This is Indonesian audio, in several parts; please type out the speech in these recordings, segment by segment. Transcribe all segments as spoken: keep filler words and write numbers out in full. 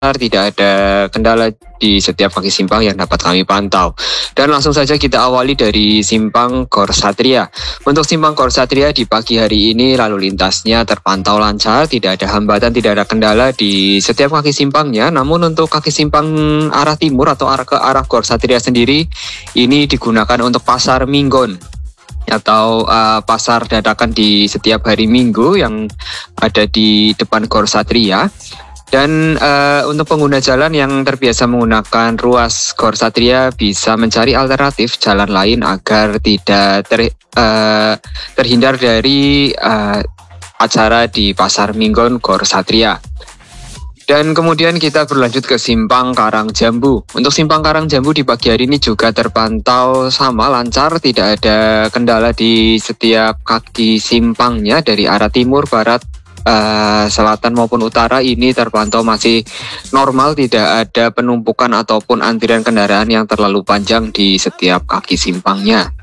tidak ada kendala di setiap kaki simpang yang dapat kami pantau. Dan langsung saja kita awali dari simpang Gor Satria. Untuk simpang Gor Satria di pagi hari ini lalu lintasnya terpantau lancar, tidak ada hambatan, tidak ada kendala di setiap kaki simpangnya. Namun untuk kaki simpang arah timur atau arah ke arah Gor Satria sendiri, ini digunakan untuk pasar Minggon atau uh, pasar dadakan di setiap hari Minggu yang ada di depan Gor Satria. Dan uh, untuk pengguna jalan yang terbiasa menggunakan ruas Gor Satria bisa mencari alternatif jalan lain agar tidak ter, uh, terhindar dari uh, acara di Pasar Minggon Gor Satria. Dan kemudian kita berlanjut ke simpang Karang Jambu. Untuk simpang Karang Jambu di pagi hari ini juga terpantau sama lancar, tidak ada kendala di setiap kaki simpangnya dari arah timur, barat, Uh, selatan maupun utara ini terpantau masih normal, tidak ada penumpukan ataupun antrian kendaraan yang terlalu panjang di setiap kaki simpangnya.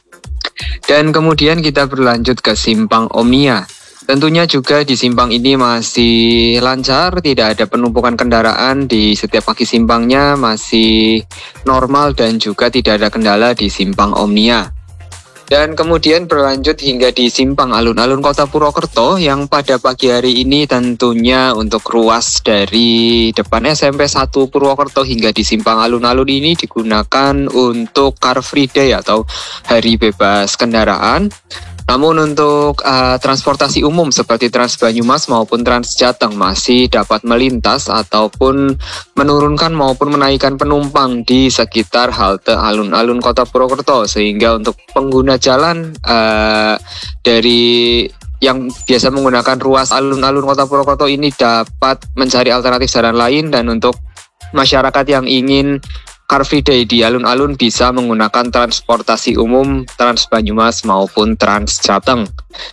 Dan kemudian kita berlanjut ke simpang Omnia. Tentunya juga di simpang ini masih lancar, tidak ada penumpukan kendaraan di setiap kaki simpangnya, masih normal dan juga tidak ada kendala di simpang Omnia. Dan kemudian berlanjut hingga di simpang alun-alun Kota Purwokerto yang pada pagi hari ini tentunya untuk ruas dari depan S M P satu Purwokerto hingga di simpang alun-alun ini digunakan untuk Car Free Day atau hari bebas kendaraan. Namun untuk uh, transportasi umum seperti Trans Banyumas maupun Trans Jateng masih dapat melintas ataupun menurunkan maupun menaikkan penumpang di sekitar halte alun-alun Kota Purwokerto, sehingga untuk pengguna jalan uh, dari yang biasa menggunakan ruas alun-alun Kota Purwokerto ini dapat mencari alternatif jalan lain. Dan untuk masyarakat yang ingin Car Free Day di alun-alun bisa menggunakan transportasi umum Trans Banyumas maupun Trans Jateng.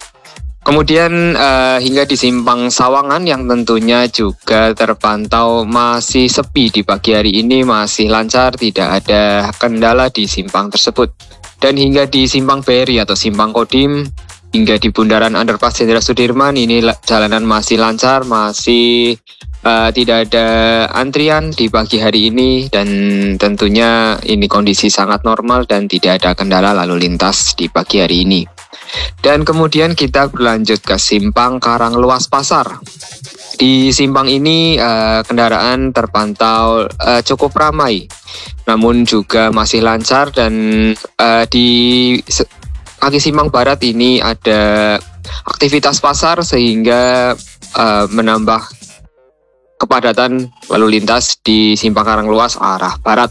Kemudian uh, hingga di simpang Sawangan yang tentunya juga terpantau masih sepi di pagi hari ini, masih lancar, tidak ada kendala di simpang tersebut. Dan hingga di simpang Beri atau simpang Kodim hingga di bundaran Underpass Jenderal Sudirman ini jalanan masih lancar, masih Uh, tidak ada antrian di pagi hari ini, dan tentunya ini kondisi sangat normal dan tidak ada kendala lalu lintas di pagi hari ini. Dan kemudian kita berlanjut ke simpang Karanglewas Pasar. Di simpang ini uh, kendaraan terpantau uh, cukup ramai, namun juga masih lancar. Dan uh, di kaki simpang barat ini ada aktivitas pasar sehingga uh, menambah kepadatan lalu lintas di simpang Karanglewas arah barat.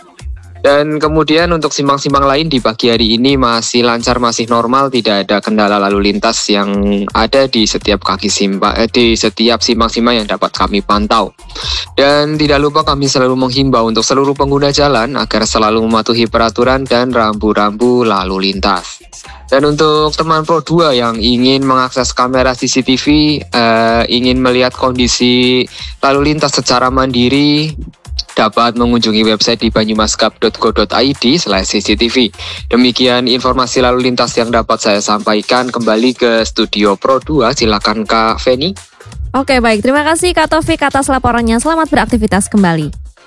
Dan kemudian untuk simpang-simpang lain di pagi hari ini masih lancar, masih normal, tidak ada kendala lalu lintas yang ada di setiap kaki simpang eh, di setiap simpang-simpang yang dapat kami pantau. Dan tidak lupa kami selalu menghimbau untuk seluruh pengguna jalan agar selalu mematuhi peraturan dan rambu-rambu lalu lintas. Dan untuk teman Pro dua yang ingin mengakses kamera C C T V, eh, ingin melihat kondisi lalu lintas secara mandiri, dapat mengunjungi website di banyumaskap dot go dot i d slash c c t v. Demikian informasi lalu lintas yang dapat saya sampaikan. Kembali ke studio Pro dua, silakan Kak Feni. Oke, baik. Terima kasih Kak Taufik atas laporannya. Selamat beraktivitas kembali.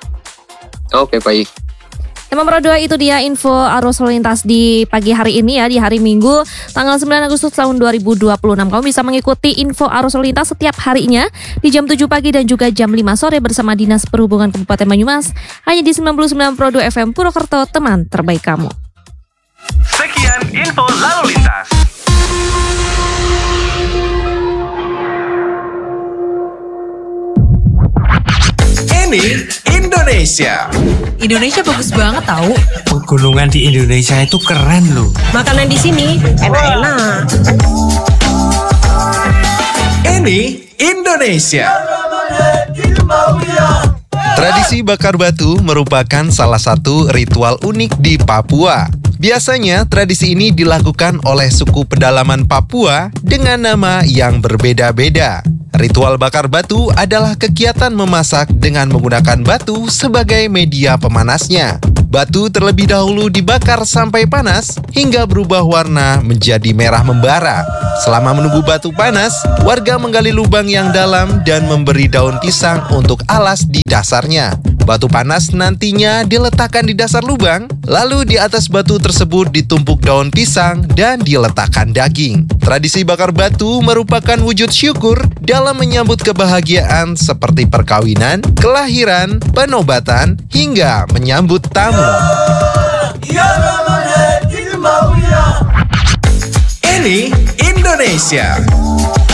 Oke, baik. Teman Pro dua, itu dia info arus lalu lintas di pagi hari ini ya, di hari Minggu tanggal sembilan Agustus tahun dua ribu dua puluh enam. Kamu bisa mengikuti info arus lalu lintas setiap harinya di jam tujuh pagi dan juga jam lima sore bersama Dinas Perhubungan Kabupaten Banyumas, hanya di sembilan puluh sembilan Pro dua F M Purwokerto, teman terbaik kamu. Sekian info lalu lintas. Ini Indonesia. Indonesia bagus banget tahu. Pegunungan di Indonesia itu keren loh. Makanan di sini enak-enak. Ini Indonesia. Tradisi bakar batu merupakan salah satu ritual unik di Papua. Biasanya tradisi ini dilakukan oleh suku pedalaman Papua dengan nama yang berbeda-beda. Ritual bakar batu adalah kegiatan memasak dengan menggunakan batu sebagai media pemanasnya. Batu terlebih dahulu dibakar sampai panas hingga berubah warna menjadi merah membara. Selama menunggu batu panas, warga menggali lubang yang dalam dan memberi daun pisang untuk alas di dasarnya. Batu panas nantinya diletakkan di dasar lubang, lalu di atas batu tersebut ditumpuk daun pisang dan diletakkan daging. Tradisi bakar batu merupakan wujud syukur dalam menyambut kebahagiaan seperti perkawinan, kelahiran, penobatan, hingga menyambut tamu. Ini Indonesia.